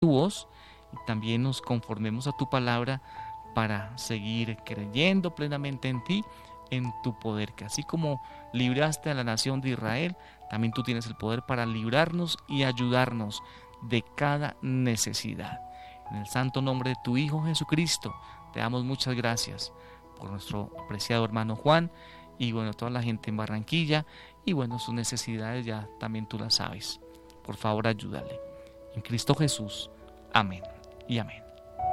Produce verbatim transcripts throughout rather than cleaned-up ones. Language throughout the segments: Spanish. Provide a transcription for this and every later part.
tu voz y también nos conformemos a tu palabra para seguir creyendo plenamente en ti, en tu poder, que así como libraste a la nación de Israel, también tú tienes el poder para librarnos y ayudarnos de cada necesidad. En el santo nombre de tu Hijo Jesucristo, te damos muchas gracias por nuestro apreciado hermano Juan y bueno, toda la gente en Barranquilla y bueno, sus necesidades ya también tú las sabes. Por favor, ayúdale. En Cristo Jesús. Amén y amén.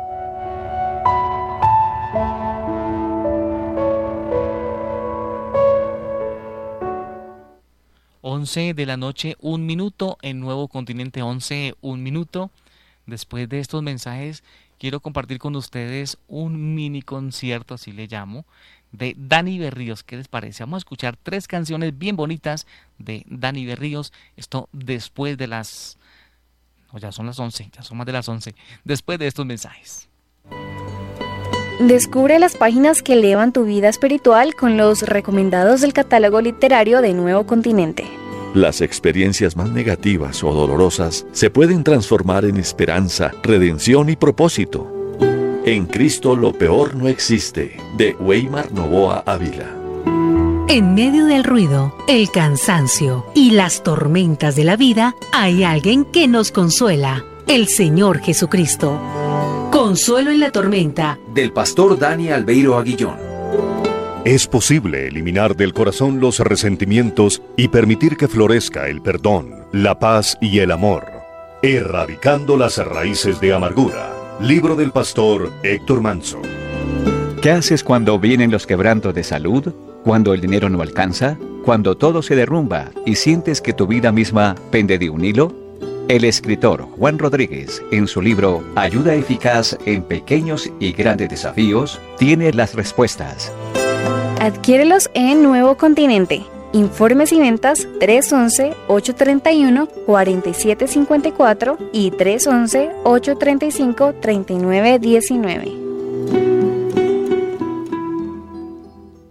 once de la noche, un minuto, en Nuevo Continente, once, un minuto. Después de estos mensajes, quiero compartir con ustedes un mini concierto, así le llamo, de Dani Berríos. ¿Qué les parece? Vamos a escuchar tres canciones bien bonitas de Dani Berríos. Esto después de las... No, ya son las once, ya son más de las once. Después de estos mensajes. Descubre las páginas que elevan tu vida espiritual con los recomendados del catálogo literario de Nuevo Continente. Las experiencias más negativas o dolorosas se pueden transformar en esperanza, redención y propósito. En Cristo lo peor no existe, de Weimar Novoa Ávila. En medio del ruido, el cansancio y las tormentas de la vida, hay alguien que nos consuela, el Señor Jesucristo. Consuelo en la tormenta, del pastor Dani Albeiro Aguillón. Es posible eliminar del corazón los resentimientos y permitir que florezca el perdón, la paz y el amor, erradicando las raíces de amargura. Libro del pastor Héctor Manso. ¿Qué haces cuando vienen los quebrantos de salud? ¿Cuando el dinero no alcanza? ¿Cuando todo se derrumba y sientes que tu vida misma pende de un hilo? El escritor Juan Rodríguez, en su libro Ayuda eficaz en pequeños y grandes desafíos, tiene las respuestas. Adquiérelos en Nuevo Continente. Informes y ventas tres once, ocho treinta y uno, cuarenta y siete cincuenta y cuatro y tres once, ocho treinta y cinco, treinta y nueve diecinueve.